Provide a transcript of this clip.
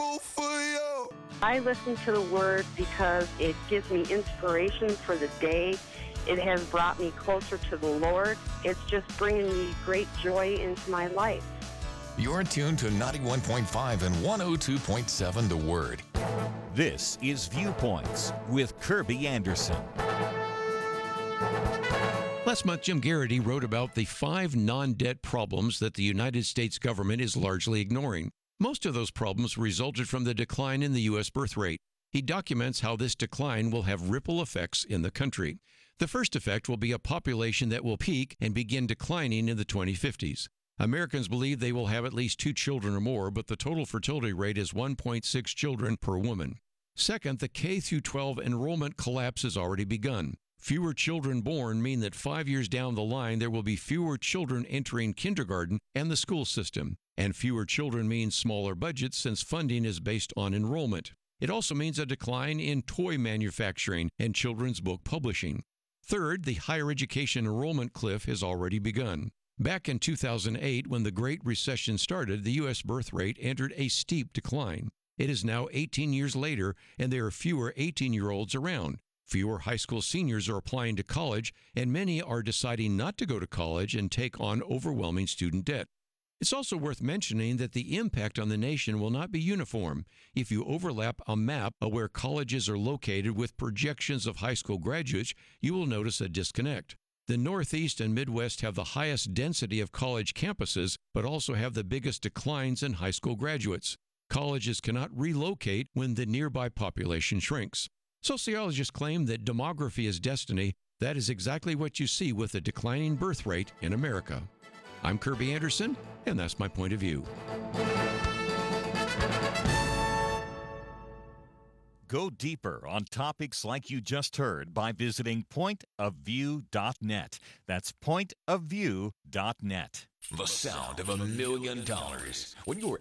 grateful for you. I listen to the Word because it gives me inspiration for the day. It has brought me closer to the Lord. It's just bringing me great joy into my life. You're tuned to 91.5 and 102.7 The Word. This is Viewpoints with Kirby Anderson. Last month, Jim Garrity wrote about the 5 non-debt problems that the United States government is largely ignoring. Most of those problems resulted from the decline in the U.S. birth rate. He documents how this decline will have ripple effects in the country. The first effect will be a population that will peak and begin declining in the 2050s. Americans believe they will have at least 2 children or more, but the total fertility rate is 1.6 children per woman. Second, the K-12 enrollment collapse has already begun. Fewer children born mean that 5 years down the line, there will be fewer children entering kindergarten and the school system. And fewer children means smaller budgets since funding is based on enrollment. It also means a decline in toy manufacturing and children's book publishing. Third, the higher education enrollment cliff has already begun. Back in 2008, when the Great Recession started, the U.S. birth rate entered a steep decline. It is now 18 years later, and there are fewer 18-year-olds around. Fewer high school seniors are applying to college, and many are deciding not to go to college and take on overwhelming student debt. It's also worth mentioning that the impact on the nation will not be uniform. If you overlap a map of where colleges are located with projections of high school graduates, you will notice a disconnect. The Northeast and Midwest have the highest density of college campuses, but also have the biggest declines in high school graduates. Colleges cannot relocate when the nearby population shrinks. Sociologists claim that demography is destiny. That is exactly what you see with a declining birth rate in America. I'm Kirby Anderson, and that's my point of view. Go deeper on topics like you just heard by visiting pointofview.net. That's pointofview.net. The sound of $1 million. When you're